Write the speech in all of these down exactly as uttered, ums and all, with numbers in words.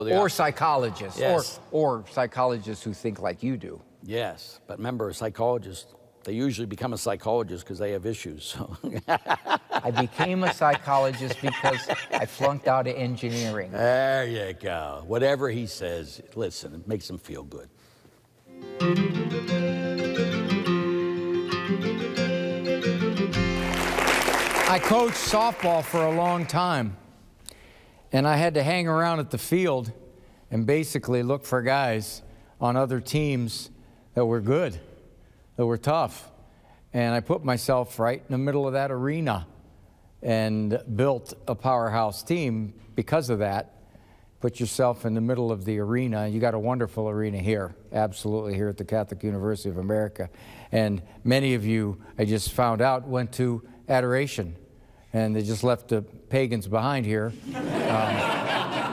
Or psychologists, Yes. or, or psychologists who think like you do. Yes, but remember, a psychologist, they usually become a psychologist because they have issues. So. I became a psychologist because I flunked out of engineering. There you go. Whatever he says, listen, it makes him feel good. I coached softball for a long time, and I had to hang around at the field and basically look for guys on other teams that were good, that were tough. And I put myself right in the middle of that arena and built a powerhouse team because of that. Put yourself in the middle of the arena. You got a wonderful arena here, absolutely, here at the Catholic University of America. And many of you, I just found out, went to Adoration, and they just left the pagans behind here. Um,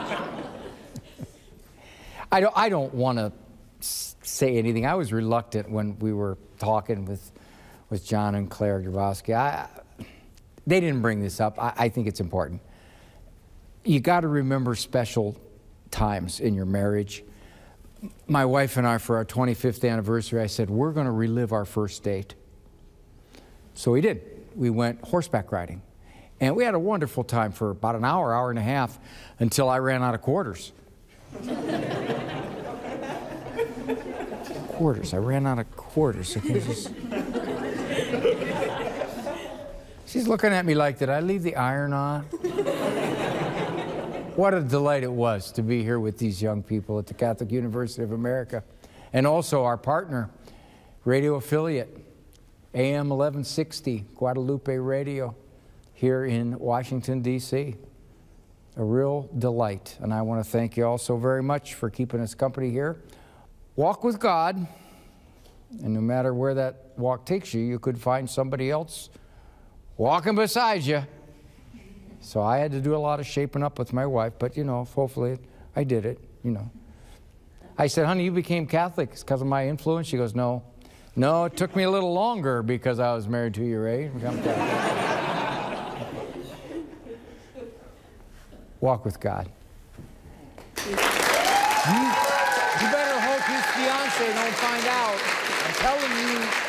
I don't, I don't want to say anything. I was reluctant when we were talking with, with John and Claire Grabowski. I, they didn't bring this up. I, I think it's important. You got to remember special times in your marriage. My wife and I, for our twenty-fifth anniversary, I said, we're going to relive our first date. So we did. We went horseback riding. And we had a wonderful time for about an hour, hour and a half, until I ran out of quarters. Quarters. I ran out of quarters. Okay, just... She's looking at me like, did I leave the iron on? What a delight it was to be here with these young people at the Catholic University of America. And also our partner, radio affiliate, A M eleven sixty, Guadalupe Radio, here in Washington, D C A real delight. And I want to thank you all so very much for keeping us company here. Walk with God, and no matter where that walk takes you, you could find somebody else walking beside you. So I had to do a lot of shaping up with my wife, but, you know, hopefully I did it, you know. I said, honey, you became Catholic because of my influence? She goes, no. No, it took me a little longer because I was married to you, Ray. Become Catholic. Walk with God. You, you better hope his fiancé don't find out. I'm telling you.